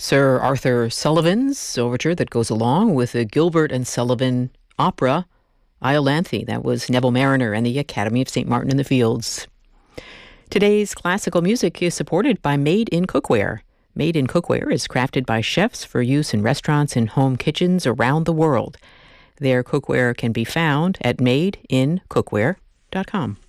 Sir Arthur Sullivan's overture that goes along with the Gilbert and Sullivan opera, Iolanthe. That was Neville Mariner and the Academy of St. Martin in the Fields. Today's classical music is supported by Made in Cookware. Made in Cookware is crafted by chefs for use in restaurants and home kitchens around the world. Their cookware can be found at madeincookware.com.